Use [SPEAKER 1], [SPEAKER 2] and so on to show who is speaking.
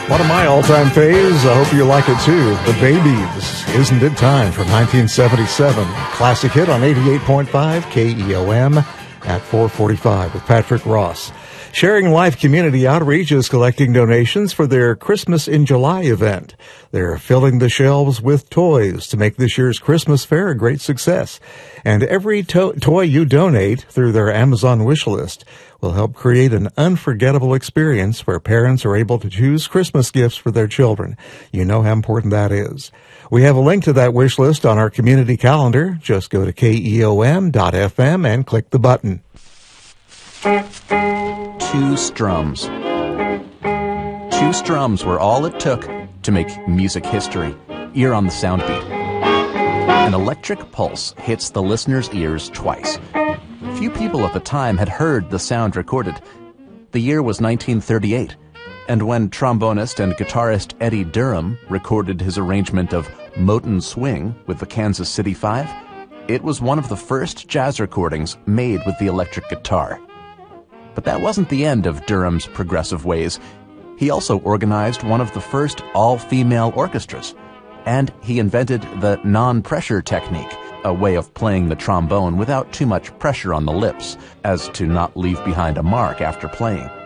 [SPEAKER 1] One of my all-time faves, I hope you like it too, The Babies, Isn't It Time from 1977. Classic hit on 88.5 KEOM at 4:45 with Patrick Ross. Sharing Life Community Outreach is collecting donations for their Christmas in July event. They're filling the shelves with toys to make this year's Christmas fair a great success. And every toy you donate through their Amazon wish list will help create an unforgettable experience where parents are able to choose Christmas gifts for their children. You know how important that is. We have a link to that wish list on our community calendar. Just go to KEOM.FM and click the button.
[SPEAKER 2] Two strums. Two strums were all it took to make music history. Ear on the sound beat. An electric pulse hits the listener's ears twice. Few people at the time had heard the sound recorded. The year was 1938, and when trombonist and guitarist Eddie Durham recorded his arrangement of Moton Swing with the Kansas City Five, it was one of the first jazz recordings made with the electric guitar. But that wasn't the end of Durham's progressive ways. He also organized one of the first all-female orchestras, and he invented the non-pressure technique, a way of playing the trombone without too much pressure on the lips, as to not leave behind a mark after playing.